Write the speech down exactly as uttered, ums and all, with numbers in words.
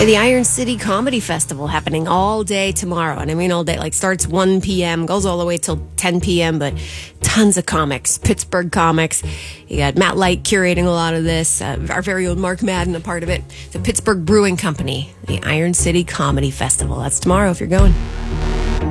The Iron City Comedy Festival happening all day tomorrow. And I mean all day, like starts one p.m., goes all the way till ten p.m., but tons of comics, Pittsburgh comics. You got Matt Light curating a lot of this, uh, our very own Mark Madden a part of it, the Pittsburgh Brewing Company, the Iron City Comedy Festival. That's tomorrow if you're going.